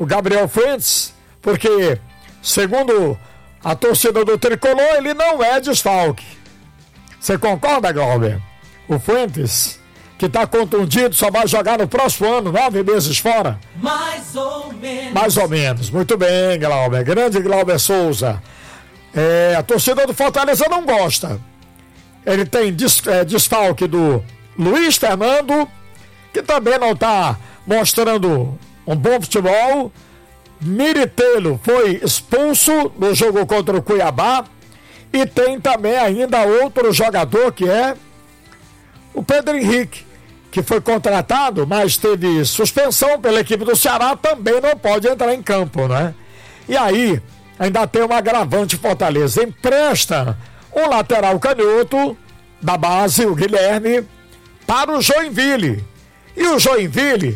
o Gabriel Fuentes, porque, segundo a torcida do Tricolor, ele não é desfalque. Você concorda, Glauber? O Fuentes, que está contundido, só vai jogar no próximo ano, 9 meses fora. Mais ou menos. Mais ou menos. Muito bem, Glauber. Grande Glauber Souza. A torcida do Fortaleza não gosta. Ele tem desfalque do Luiz Fernando, que também não está mostrando um bom futebol. Miritelo foi expulso no jogo contra o Cuiabá. E tem também ainda outro jogador, que é o Pedro Henrique, que foi contratado, mas teve suspensão pela equipe do Ceará, também não pode entrar em campo, né? E aí, ainda tem um agravante. Fortaleza empresta um lateral canhoto da base, o Guilherme, para o Joinville. E o Joinville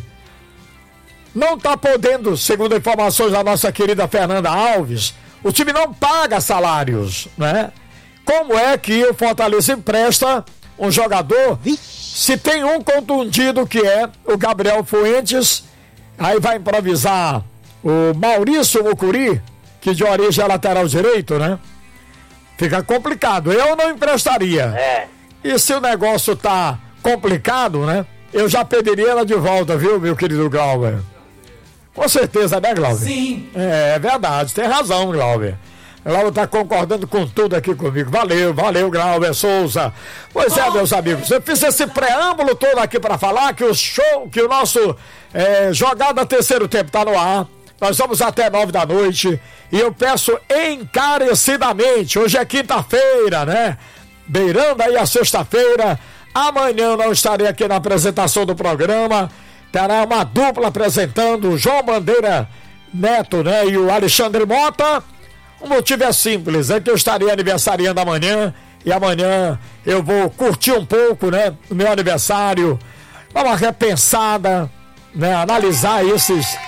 não está podendo, segundo informações da nossa querida Fernanda Alves, o time não paga salários, né? Como é que o Fortaleza empresta um jogador se tem um contundido, que é o Gabriel Fuentes, aí vai improvisar o Maurício Mucuri, que de origem é lateral direito, né? Fica complicado. Eu não emprestaria. E se o negócio tá complicado, né? Eu já pediria ela de volta, viu, meu querido Glauber? Com certeza, né, Glauber? Sim. É verdade, tem razão, Glauber. Glauber tá concordando com tudo aqui comigo. Valeu, Glauber Souza. Pois é, meus amigos, eu fiz esse preâmbulo todo aqui para falar que o nosso Jogada Terceiro Tempo tá no ar. Nós vamos até 9 da noite e eu peço encarecidamente, hoje é quinta-feira, né? Beirando aí a sexta-feira, amanhã não estarei aqui na apresentação do programa. Terá uma dupla apresentando, o João Bandeira Neto, né? E o Alexandre Mota. O motivo é simples, é que eu estarei aniversariando amanhã, e amanhã eu vou curtir um pouco, né? O meu aniversário, dar uma repensada, né? Analisar esses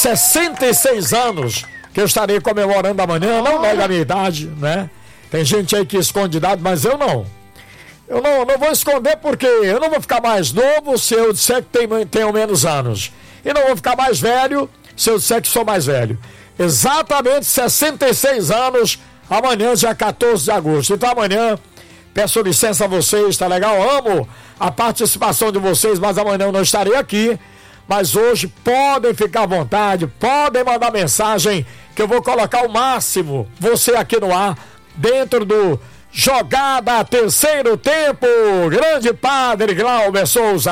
66 anos que eu estarei comemorando amanhã. Não nega a minha idade, né? Tem gente aí que esconde idade, mas eu não. Eu não vou esconder, porque eu não vou ficar mais novo se eu disser que tenho menos anos. E não vou ficar mais velho se eu disser que sou mais velho. Exatamente 66 anos, amanhã, dia 14 de agosto. Então amanhã, peço licença a vocês, tá legal? Amo a participação de vocês, mas amanhã eu não estarei aqui. Mas hoje podem ficar à vontade, podem mandar mensagem, que eu vou colocar o máximo, você aqui no ar, dentro do Jogada Terceiro Tempo. Grande Padre Glauber Souza.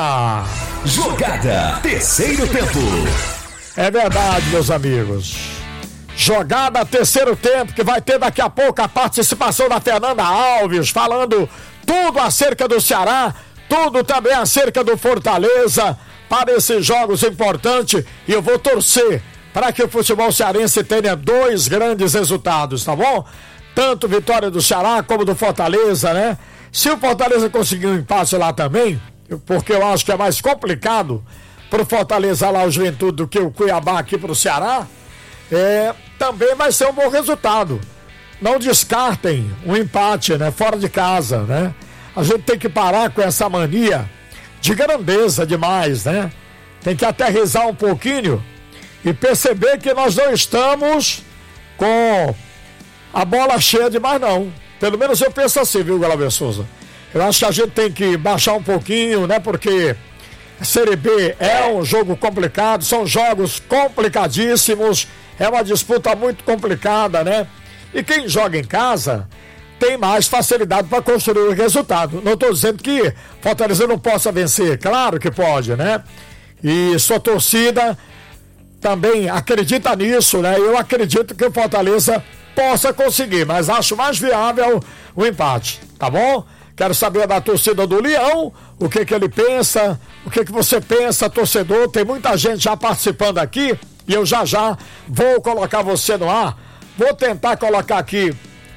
Jogada Terceiro Tempo. É verdade, meus amigos. Jogada Terceiro Tempo, que vai ter daqui a pouco a participação da Fernanda Alves, falando tudo acerca do Ceará, tudo também acerca do Fortaleza, para esses jogos importantes. E eu vou torcer para que o futebol cearense tenha 2 grandes resultados, tá bom? Tanto vitória do Ceará como do Fortaleza, né? Se o Fortaleza conseguir um empate lá também, porque eu acho que é mais complicado pro Fortaleza lá o Juventude do que o Cuiabá aqui pro Ceará, também vai ser um bom resultado. Não descartem um empate, né? Fora de casa, né? A gente tem que parar com essa mania de grandeza demais, né? Tem que aterrissar um pouquinho e perceber que nós não estamos com a bola cheia demais, não. Pelo menos eu penso assim, viu, Glauber Souza? Eu acho que a gente tem que baixar um pouquinho, né? Porque a Série B é um jogo complicado, são jogos complicadíssimos, é uma disputa muito complicada, né? E quem joga em casa tem mais facilidade para construir o resultado. Não estou dizendo que Fortaleza não possa vencer, claro que pode, né? E sua torcida também acredita nisso, né? Eu acredito que o Fortaleza possa conseguir, mas acho mais viável o empate, tá bom? Quero saber da torcida do Leão, o que ele pensa, o que você pensa, torcedor. Tem muita gente já participando aqui e eu já vou colocar você no ar. Vou tentar colocar aqui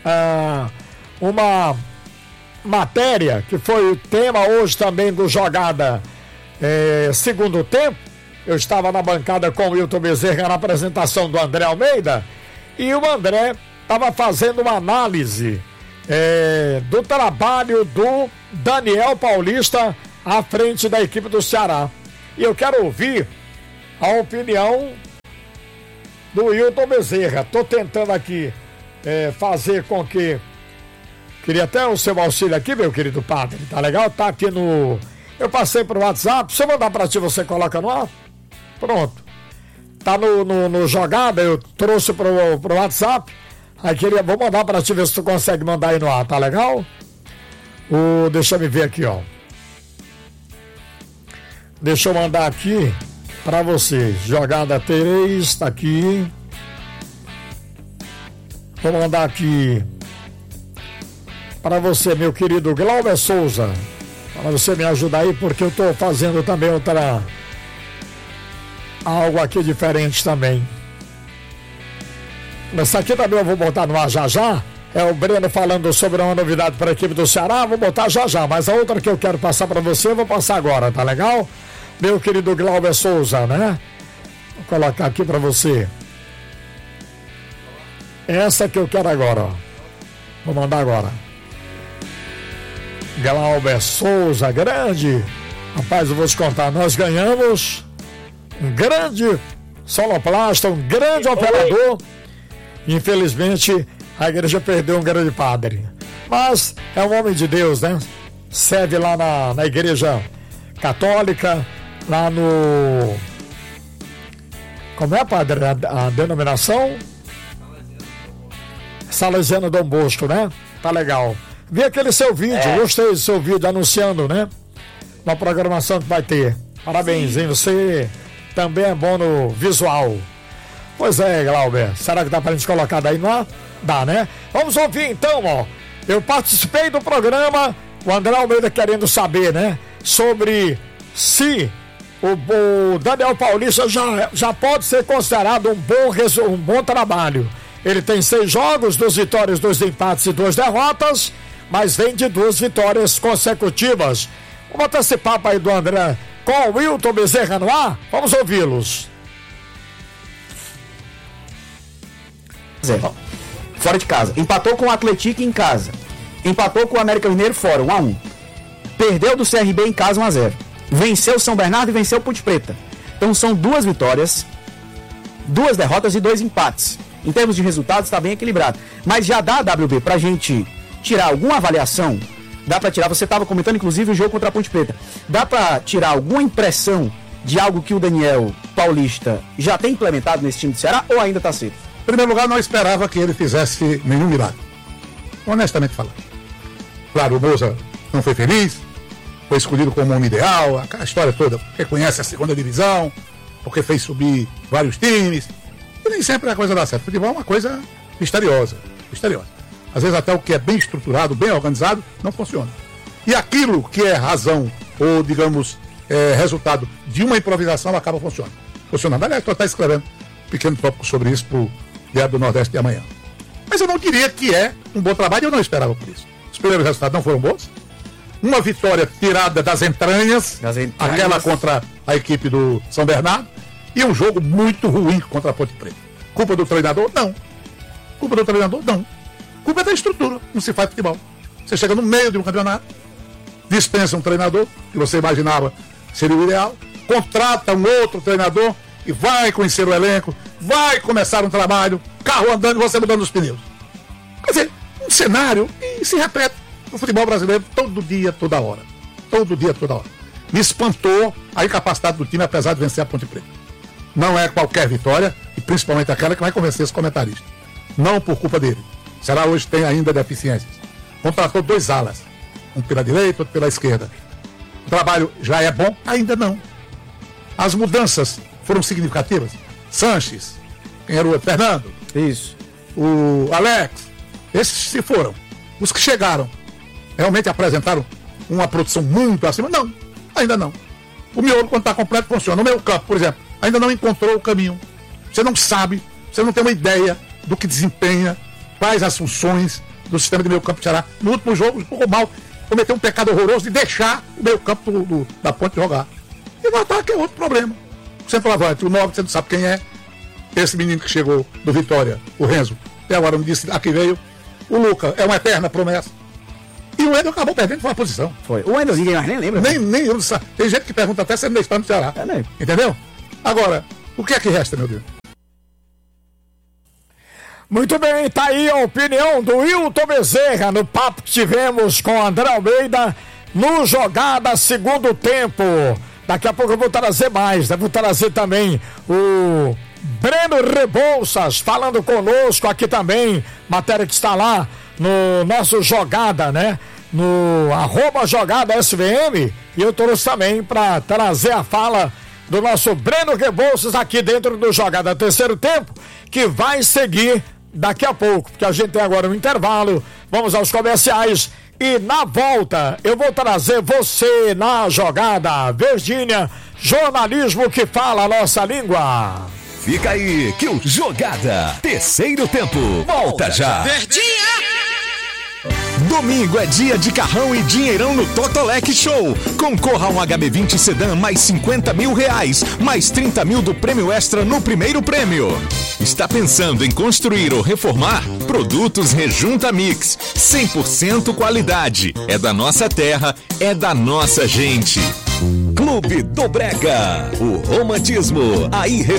uma matéria que foi o tema hoje também do Jogada Segundo Tempo. Eu estava na bancada com o Wilton Bezerra na apresentação do André Almeida e o André estava fazendo uma análise do trabalho do Daniel Paulista à frente da equipe do Ceará. E eu quero ouvir a opinião do Wilton Bezerra. Tô tentando aqui fazer com que... Queria até o seu auxílio aqui, meu querido padre. Tá legal? Tá aqui no... Eu passei pro WhatsApp. Se eu mandar pra ti, você coloca no ar? Pronto. Tá no Jogada, eu trouxe pro WhatsApp. Aí vou mandar pra ti, ver se tu consegue mandar aí no ar, tá legal? Deixa eu ver aqui, ó. Deixa eu mandar aqui pra vocês. Jogada 3, tá aqui. Vou mandar aqui para você, meu querido Glauber Souza. Para você me ajudar aí, porque eu tô fazendo também algo aqui diferente também. Essa aqui também eu vou botar no ar já. É o Breno falando sobre uma novidade para a equipe do Ceará. Vou botar já. Mas a outra que eu quero passar para você, eu vou passar agora, tá legal? Meu querido Glauber Souza, né? Vou colocar aqui para você. Essa que eu quero agora, ó. Vou mandar agora. Glauber Souza, grande. Rapaz, eu vou te contar, nós ganhamos um grande sonoplasta, um grande operador. Infelizmente, a igreja perdeu um grande padre. Mas é um homem de Deus, né? Serve lá na igreja católica, lá no... Como é, padre? A denominação? Salesiano Dom Bosco, né? Tá legal. Vi aquele seu vídeo, gostei do seu vídeo anunciando, né? Uma programação que vai ter. Parabéns, hein? Você também é bom no visual. Pois é, Glauber. Será que dá pra gente colocar daí no ar? Dá, né? Vamos ouvir então, ó. Eu participei do programa, o André Almeida querendo saber, né? Sobre se o Daniel Paulista já pode ser considerado um bom trabalho. Ele tem 6 jogos, 2 vitórias, 2 empates e 2 derrotas, mas vem de 2 vitórias consecutivas. Vamos bater esse papo aí do André com o Wilton Bezerra no ar? Vamos ouvi-los. Fora de casa. Empatou com o Atlético em casa. Empatou com o América Mineiro fora, 1-1. Perdeu do CRB em casa, 1-0. Venceu o São Bernardo e venceu o Ponte Preta. Então são 2 vitórias, 2 derrotas e 2 empates. Em termos de resultados, está bem equilibrado. Mas já dá, WB, pra gente tirar alguma avaliação? Dá pra tirar, você estava comentando inclusive o jogo contra a Ponte Preta. Dá pra tirar alguma impressão de algo que o Daniel Paulista já tem implementado nesse time do Ceará ou ainda tá cedo? Em primeiro lugar, não esperava que ele fizesse nenhum milagre. Honestamente falando. Claro, o Moza não foi feliz, foi escolhido como um ideal, aquela história toda, porque conhece a segunda divisão, porque fez subir vários times. E nem sempre a coisa dá certo. Futebol é uma coisa misteriosa. Às vezes até o que é bem estruturado, bem organizado, não funciona. E aquilo que é razão, ou digamos, resultado de uma improvisação, acaba funcionando. Aliás, estou até escrevendo um pequeno tópico sobre isso para o Diário do Nordeste de amanhã. Mas eu não diria que é um bom trabalho, eu não esperava por isso. Os primeiros resultados não foram bons. Uma vitória tirada das entranhas, aquela contra a equipe do São Bernardo, e um jogo muito ruim contra a Ponte Preta. Culpa do treinador? Não. Culpa do treinador? Não. Culpa é da estrutura, não se faz futebol. Você chega no meio de um campeonato, dispensa um treinador, que você imaginava seria o ideal, contrata um outro treinador e vai conhecer o elenco, vai começar um trabalho, carro andando e você mudando os pneus. Quer dizer, um cenário que se repete no futebol brasileiro todo dia, toda hora. Todo dia, toda hora. Me espantou a incapacidade do time, apesar de vencer a Ponte Preta. Não é qualquer vitória, e principalmente aquela que vai convencer esse comentarista. Não por culpa dele. Será hoje tem ainda deficiências. Contratou 2 alas. Um pela direita, outro pela esquerda. O trabalho já é bom? Ainda não. As mudanças foram significativas. Sanches, quem era o Fernando? Isso. O Alex. Esses se foram. Os que chegaram realmente apresentaram uma produção muito acima? Não, ainda não. O miolo, quando está completo, funciona. O meio campo, por exemplo, ainda não encontrou o caminho. Você não sabe, você não tem uma ideia do que desempenha, quais as funções do sistema de meio campo do Ceará. No último jogo, jogou mal, cometeu um pecado horroroso de deixar o meio campo da Ponte jogar. E no ataque é outro problema. O centroavante, o 9, você não sabe quem é. Esse menino que chegou do Vitória, o Renzo, até agora me disse, aqui veio. O Luca é uma eterna promessa. E o Wendel acabou perdendo uma posição. Foi. O Wendel ninguém mais nem lembra. Nem eu, tem gente que pergunta até se ele ainda está no Ceará. É, né? Entendeu? Agora, o que é que resta, meu Deus? Muito bem, tá aí a opinião do Wilton Bezerra no papo que tivemos com André Almeida no Jogada Segundo Tempo. Daqui a pouco eu vou trazer mais, vou trazer também o Breno Rebouças falando conosco aqui também, matéria que está lá no nosso Jogada, né? No @JogadaSVM, e eu trouxe também para trazer a fala do nosso Breno Rebouças aqui dentro do Jogada Terceiro Tempo, que vai seguir daqui a pouco, porque a gente tem agora um intervalo, vamos aos comerciais e na volta eu vou trazer você na Jogada. Virgínia, jornalismo que fala a nossa língua. Fica aí que o Jogada Terceiro Tempo volta já. Verdinha! Domingo é dia de carrão e dinheirão no Totolec Show. Concorra a um HB20 Sedan mais 50 mil reais, mais 30 mil do prêmio extra no primeiro prêmio. Está pensando em construir ou reformar? Produtos Rejunta Mix, 100% qualidade. É da nossa terra, é da nossa gente. Clube do Brega, o romantismo, a irreverência.